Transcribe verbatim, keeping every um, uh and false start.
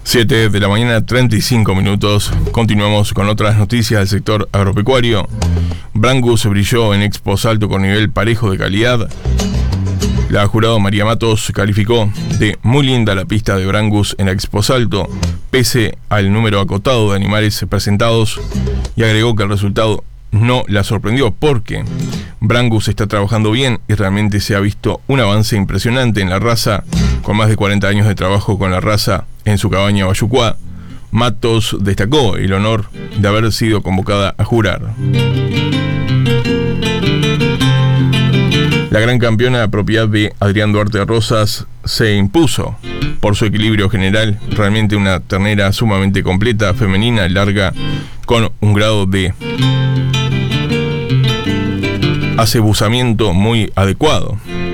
siete de la mañana, treinta y cinco minutos. Continuamos con otras noticias del sector agropecuario. Brangus brilló en Expo Salto con nivel parejo de calidad. La jurado María Matos calificó de muy linda la pista de Brangus en la Expo Salto, pese al número acotado de animales presentados, y agregó que el resultado no la sorprendió porque Brangus está trabajando bien y realmente se ha visto un avance impresionante en la raza, con más de cuarenta años de trabajo con la raza en su cabaña Bayucuá. Matos destacó el honor de haber sido convocada a jurar. La gran campeona, propiedad de Adrián Duarte Rosas, se impuso por su equilibrio general. Realmente una ternera sumamente completa, femenina, larga, con un grado de acebuzamiento muy adecuado.